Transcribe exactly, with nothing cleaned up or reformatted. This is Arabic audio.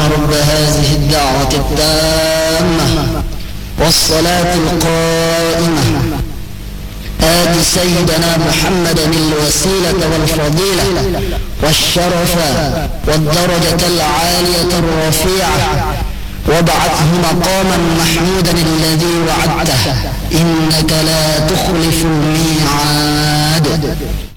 رب هذه الدعوة التامة والصلاة القائمة آت سيدنا محمدا الوسيلة والفضيلة والشرف والدرجة العالية الرفيعة وابعثه مقاما محمودا الذي وعدته إنك لا تخلف الميعاد.